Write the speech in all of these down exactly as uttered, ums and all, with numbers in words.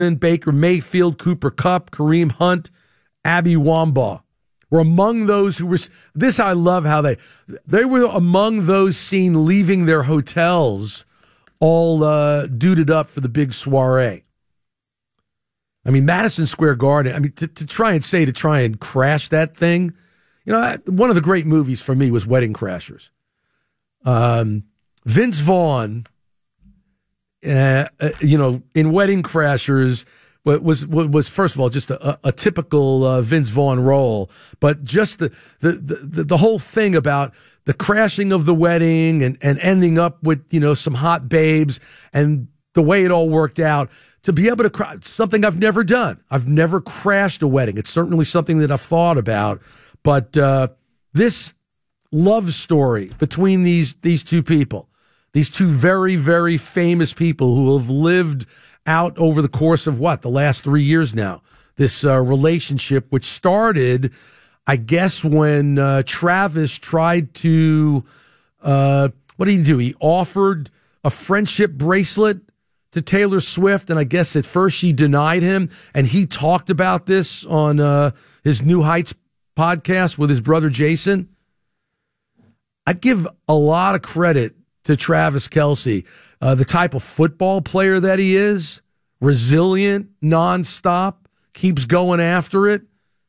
Baker Mayfield, Cooper Kupp, Kareem Hunt, Abby Wambach were among those who were, this I love how they, they were among those seen leaving their hotels all uh, duded up for the big soiree. I mean, Madison Square Garden, I mean, to, to try and say, to try and crash that thing, you know, one of the great movies for me was Wedding Crashers. Um, Vince Vaughn, uh, uh, you know, in Wedding Crashers, was was first of all just a, a typical uh, Vince Vaughn role, but just the, the the the whole thing about the crashing of the wedding and and ending up with, you know, some hot babes and the way it all worked out, to be able to cry, something I've never done. I've never crashed a wedding. It's certainly something that I've thought about, but uh, this love story between these these two people, these two very very famous people who have lived out over the course of what, the last three years now, this uh, relationship, which started, I guess, when uh, Travis tried to, uh, what did he do? He offered a friendship bracelet to Taylor Swift, and I guess at first she denied him, and he talked about this on uh, his New Heights podcast with his brother Jason. I give a lot of credit to Travis Kelce. Uh, the type of football player that he is, resilient, nonstop, keeps going after it.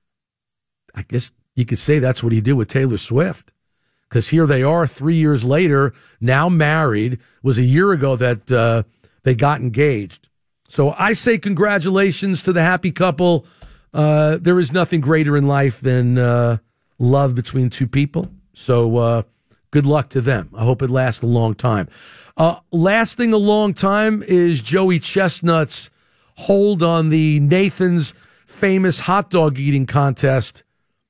I guess you could say that's what he did with Taylor Swift, because here they are three years later, now married. It was a year ago that uh, they got engaged. So I say congratulations to the happy couple. Uh, there is nothing greater in life than uh, love between two people. So uh, good luck to them. I hope it lasts a long time. Uh, lasting a long time is Joey Chestnut's hold on the Nathan's famous hot dog eating contest.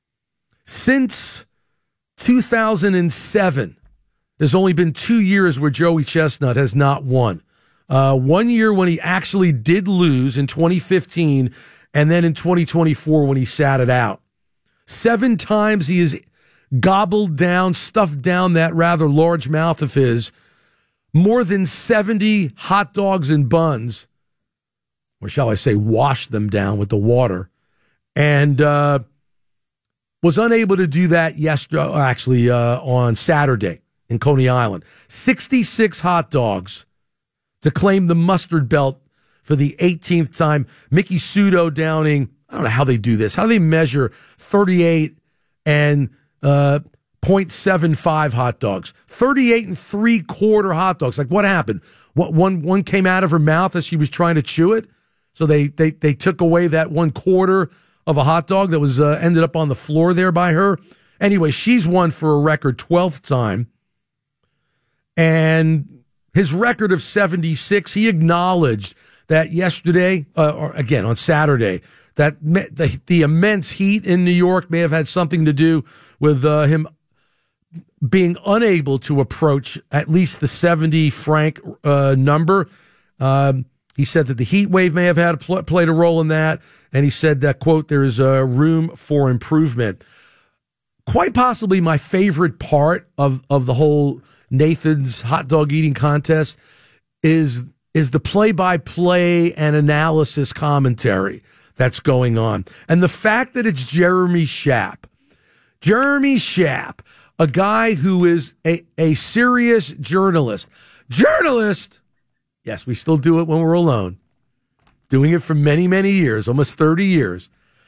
Since two thousand seven, there's only been two years where Joey Chestnut has not won. Uh, one year when he actually did lose in twenty fifteen, and then in twenty twenty-four when he sat it out. Seven times he has gobbled down, stuffed down that rather large mouth of his, more than seventy hot dogs and buns, or shall I say washed them down with the water, and uh, was unable to do that yesterday, actually uh, on Saturday in Coney Island. sixty-six hot dogs to claim the mustard belt for the eighteenth time. Mickey Sudo downing, I don't know how they do this, how do they measure thirty-eight and uh, zero point seven five hot dogs, thirty-eight and three quarter hot dogs. Like, what happened? What, one one came out of her mouth as she was trying to chew it, so they they they took away that one quarter of a hot dog that was uh, ended up on the floor there by her. Anyway, she's won for a record twelfth time, and his record of seventy-six. He acknowledged that yesterday, uh, or again on Saturday, that the the immense heat in New York may have had something to do with uh, him being unable to approach at least the seventy franc uh, number. Um, he said that the heat wave may have had a pl- played a role in that, and he said that, quote, there is uh, room for improvement. Quite possibly my favorite part of, of the whole Nathan's hot dog eating contest is is the play-by-play and analysis commentary that's going on. And the fact that it's Jeremy Schaap. Jeremy Schaap, a guy who is a, a serious journalist. Journalist! Yes, we still do it when we're alone. Doing it for many, many years, almost thirty years.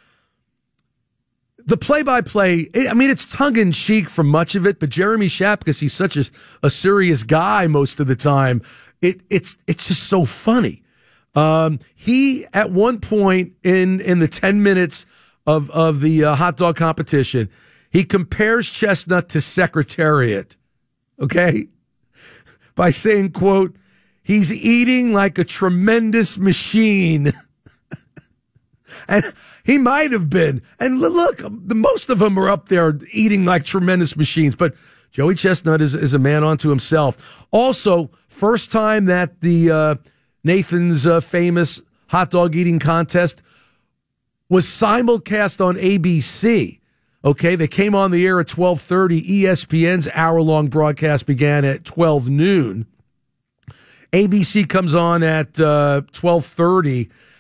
The play-by-play, I mean, it's tongue-in-cheek for much of it, but Jeremy Schaap, because he's such a, a serious guy most of the time, it, it's it's just so funny. Um, he, at one point in, in the ten minutes of, of the uh, hot dog competition, he compares Chestnut to Secretariat, okay, by saying, quote, he's eating like a tremendous machine. And he might have been. And look, the, most of them are up there eating like tremendous machines. But Joey Chestnut is, is a man unto himself. Also, first time that the uh, Nathan's uh, famous hot dog eating contest was simulcast on A B C. Okay, they came on the air at twelve thirty. E S P N's hour-long broadcast began at twelve noon. A B C comes on at uh, twelve thirty.